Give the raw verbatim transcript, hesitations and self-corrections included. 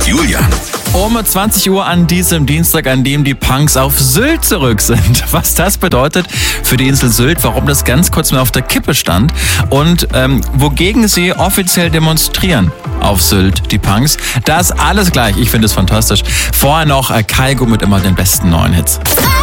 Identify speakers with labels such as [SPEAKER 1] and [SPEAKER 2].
[SPEAKER 1] Julian.
[SPEAKER 2] Um zwanzig Uhr an diesem Dienstag, an dem die Punks auf Sylt zurück sind. Was das bedeutet für die Insel Sylt, warum das ganz kurz mal auf der Kippe stand und ähm, wogegen sie offiziell demonstrieren auf Sylt, die Punks. Das alles gleich. Ich finde es fantastisch. Vorher noch äh, Kygo mit immer den besten neuen Hits.